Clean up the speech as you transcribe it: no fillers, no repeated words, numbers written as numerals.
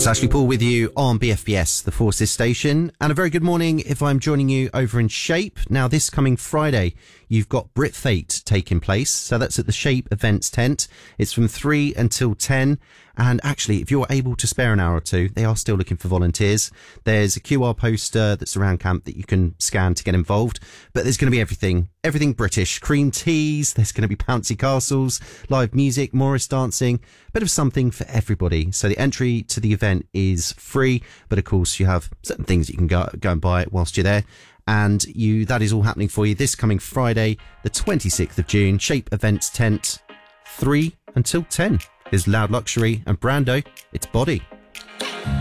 It's Ashley Paul with you on BFBS, the Forces station, and a very good morning if I'm joining you over in Shape. Now, this coming Friday, you've got Brit Fate taking place, so that's at the Shape Events tent. It's from 3 until 10, and actually, if you're able to spare an hour or two, they are still looking for volunteers. There's a QR poster that's around camp that you can scan to get involved, but there's going to be everything British. Cream teas, there's going to be bouncy castles, live music, Morris dancing, bit of something for everybody. So the entry to the event is free, but of course you have certain things you can go and buy whilst you're there. And that is all happening for you this coming Friday, the 26th of June, Shape Events tent, 3 until 10. There's Loud Luxury and Brando, it's Body.